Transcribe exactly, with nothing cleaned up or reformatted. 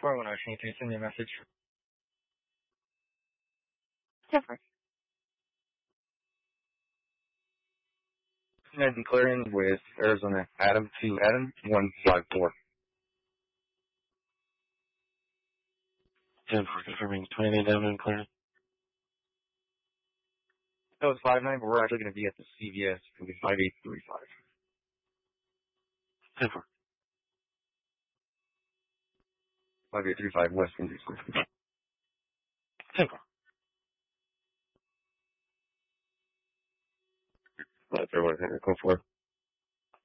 four one zero. Can you please send me a message? Different. Nancy Clarion with Arizona Adam to Adam one five four. ten four confirming twenty-eight Avenue Clarion. That was five nine, but we're actually going to be at the C V S. It'll be five eight three five. ten four. five eight three five West Indies. ten four. That's everyone. Go for it.